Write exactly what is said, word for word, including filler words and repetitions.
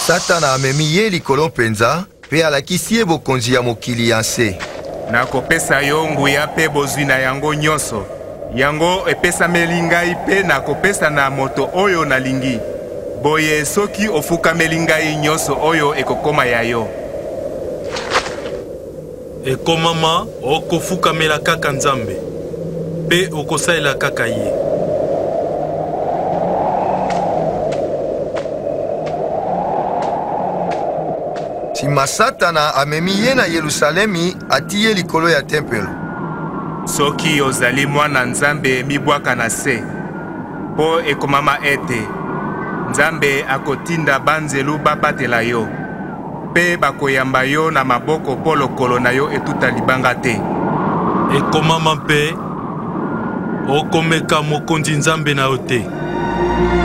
Satana amemi ye likolo mpenza pe alakisi ye bokonzi ya mokili ya nse. Nakopesa yo nguya pe bozwi na yango nyonso. Yango epesameli ngai pe nakopesa na moto oyo nalingi. Boye soki ofukameli ngai nyonso oyo ekokoma ya yo. Ekomama okofukamela kaka Nzambe pe okosalela kaka ye. Sima Satana amemi ye na Yerusalemi ati ye likolo ya tempelo. Soki ozali mwana Nzambe mibwaka na se. Po ekomama ete Nzambe akotinda banzelu babatela yo. Pe bakoyamba yo na maboko po lokolo na yo etuta libanga te. Ekomama mpe okomeka mokonzi Nzambe na yo te.